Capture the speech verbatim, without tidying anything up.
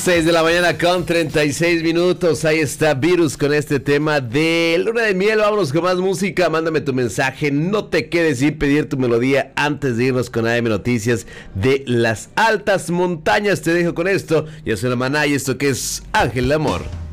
seis de la mañana con treinta y seis minutos. Ahí está Virus con este tema de Luna de Miel. Vámonos con más música. Mándame tu mensaje. No te quedes sin pedir tu melodía antes de irnos con A M Noticias de las altas montañas. Te dejo con esto. Yo soy la Maná y esto que es Ángel de Amor.